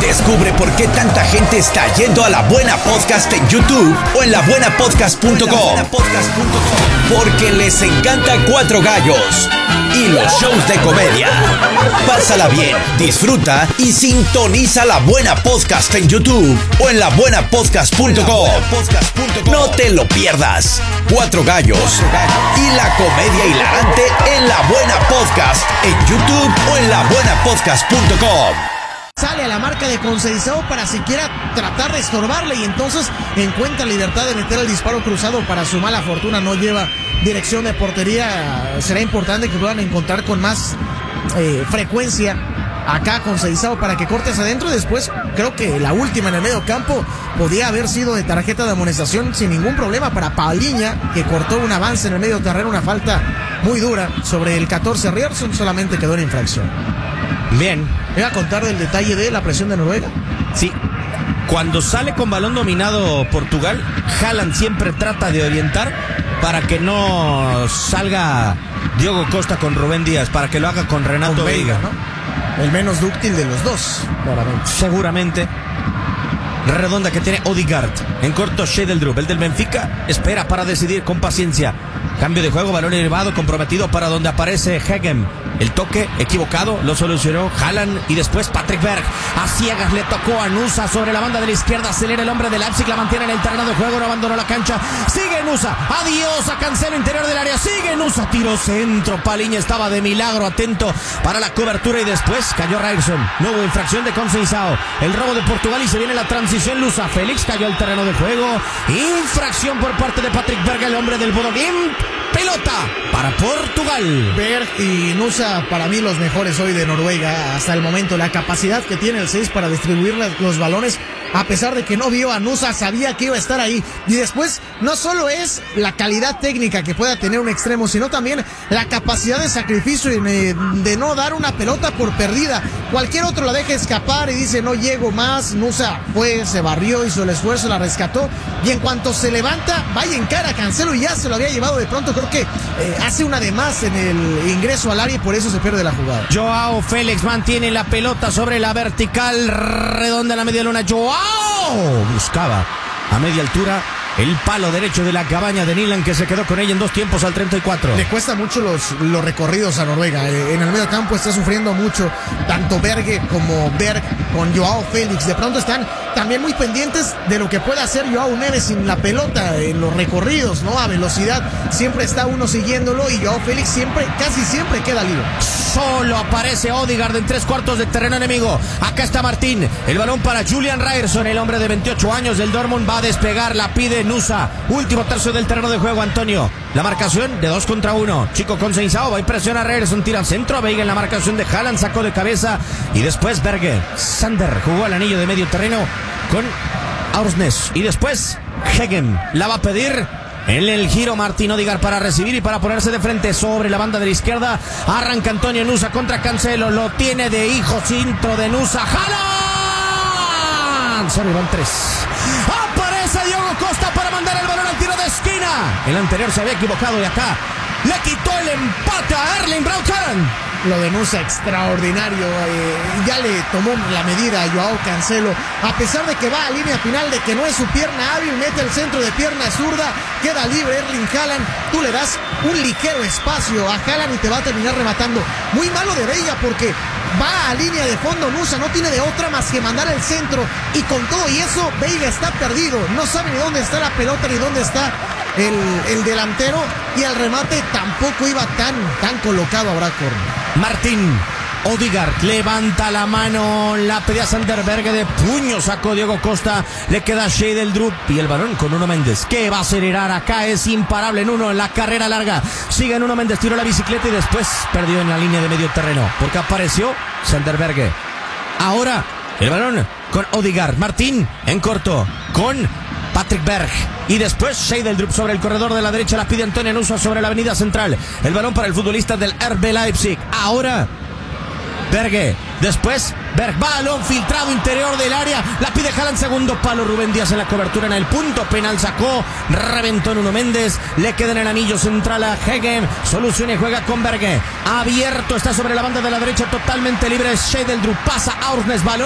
Descubre por qué tanta gente está yendo a La Buena Podcast en YouTube o en labuenapodcast.com. Porque les encanta Cuatro Gallos y los shows de comedia. Pásala bien, disfruta y sintoniza La Buena Podcast en YouTube o en labuenapodcast.com. No te lo pierdas. Cuatro Gallos y la comedia hilarante en La Buena Podcast en YouTube o en labuenapodcast.com. Sale a la marca de Conceição para siquiera tratar de estorbarle y entonces encuentra libertad de meter el disparo cruzado. Para su mala fortuna no lleva dirección de portería. Será importante que puedan encontrar con más frecuencia acá Conceição para que cortes adentro. Después creo que la última en el medio campo podía haber sido de tarjeta de amonestación sin ningún problema para Paulinha, que cortó un avance en el medio terreno, una falta muy dura sobre el 14 Ryerson, solamente quedó en infracción. Bien. ¿Me iba a contar del detalle de la presión de Noruega? Sí. Cuando sale con balón dominado Portugal, Haaland siempre trata de orientar para que no salga Diogo Costa con Rubén Díaz, para que lo haga con Renato Veiga, ¿no? El menos dúctil de los dos, claramente. Seguramente. Redonda que tiene Odegaard. En corto, Shedeldrup, el del Benfica, espera para decidir con paciencia. Cambio de juego, balón elevado, comprometido para donde aparece Hegem. El toque equivocado lo solucionó Haaland y después Patrick Berg. A ciegas le tocó a Nusa sobre la banda de la izquierda. Acelera el hombre de Leipzig, la mantiene en el terreno de juego, no abandonó la cancha. Sigue Nusa, adiós a Cancelo, interior del área. Sigue Nusa, tiro centro. Paulinha estaba de milagro atento para la cobertura y después cayó Ryerson. No hubo infracción de Conceição. El robo de Portugal y se viene la transición. Lusa Félix cayó al terreno de juego. Infracción por parte de Patrick Berg, el hombre del Bodø/Glimt. Pelota para Portugal. Berg y Nusa, para mí los mejores hoy de Noruega hasta el momento. La capacidad que tiene el 6 para distribuir los balones, a pesar de que no vio a Nusa, sabía que iba a estar ahí. Y después, no solo es la calidad técnica que pueda tener un extremo, sino también la capacidad de sacrificio y de no dar una pelota por perdida. Cualquier otro la deja escapar y dice no llego más. Nusa fue, se barrió, hizo el esfuerzo, la rescató y en cuanto se levanta, vaya en cara a Cancelo y ya se lo había llevado de pronto. Creo que hace una de más en el ingreso al área y por eso se pierde la jugada. Joao Félix mantiene la pelota sobre la vertical redonda en la media luna. Joao buscaba a media altura el palo derecho de la cabaña de Nyland, que se quedó con ella en 2 tiempos al 34. Le cuesta mucho los recorridos a Noruega. En el medio campo está sufriendo mucho tanto Berge como Berg con Joao Félix. De pronto están también muy pendientes de lo que puede hacer Joao Neves sin la pelota en los recorridos, ¿no? A velocidad siempre está uno siguiéndolo y Joao Félix casi siempre queda libre. Solo aparece Odegaard en 3/4 de terreno enemigo. Acá está Martín. El balón para Julian Ryerson, el hombre de 28 años del Dortmund. Va a despegar, la pide Nusa. Último tercio del terreno de juego, Antonio. La marcación de 2 contra 1. Chico Conceição va y presiona a Ryerson. Tira al centro. Veiga en la marcación de Haaland. Sacó de cabeza. Y después Berge. Sander jugó al anillo de medio terreno con Aursnes. Y después Hegem la va a pedir. En el giro Martín Odegaard para recibir y para ponerse de frente sobre la banda de la izquierda. Arranca Antonio Nusa contra Cancelo. Lo tiene de hijo centro de Nusa. ¡Haaland! Solo van 3. Aparece Diogo Costa para mandar el balón al tiro de esquina. El anterior se había equivocado y acá le quitó el empate a Erling Braut Haaland. Lo de Nusa extraordinario, ya le tomó la medida a Joao Cancelo, a pesar de que va a línea final, de que no es su pierna hábil, mete el centro de pierna zurda, queda libre Erling Haaland, tú le das un ligero espacio a Haaland y te va a terminar rematando. Muy malo de Veiga porque va a línea de fondo, Nusa no tiene de otra más que mandar el centro y con todo y eso Veiga está perdido, no sabe ni dónde está la pelota ni dónde está el delantero y el remate tampoco iba tan colocado. Habrá córner. Martín Odegaard levanta la mano, la pedía Sander Berge, de puño sacó Diogo Costa, le queda Shedeldrup y el balón con Nuno Mendes, que va a acelerar acá, es imparable Nuno en la carrera larga, sigue Nuno Mendes, tiró la bicicleta y después perdió en la línea de medio terreno, porque apareció Sander Berge. Ahora el balón con Odegaard, Martín en corto, con Patrick Berg y después Shedeldrup sobre el corredor de la derecha, la pide Antonio Nusa sobre la avenida central, el balón para el futbolista del RB Leipzig. Ahora Berge, después Berg, balón filtrado interior del área, la pide Haaland, segundo palo, Rubén Díaz en la cobertura en el punto penal, sacó, reventó Nuno Mendes, le queda en el anillo central a Hegem, soluciona y juega con Berge, abierto, está sobre la banda de la derecha totalmente libre, Shedeldrup pasa a Aursnes, balón